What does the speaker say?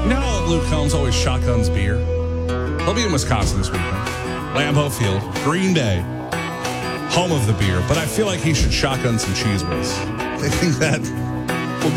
You know how Luke Combs always shotguns beer? He'll be in Wisconsin this weekend. Lambeau Field, Green Bay, home of the beer. But I feel like he should shotgun some cheese whiz. I think that